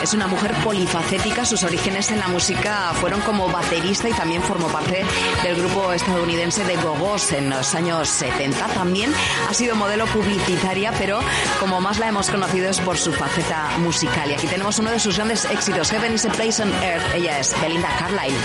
Es una mujer polifacética. Sus orígenes en la música fueron como baterista y también formó parte del grupo estadounidense de Go-Go's en los años 70. También ha sido modelo publicitaria, pero como más la hemos conocido es por su faceta musical. Y aquí tenemos uno de sus grandes éxitos, Heaven is a Place on Earth. Ella es Belinda Carlisle.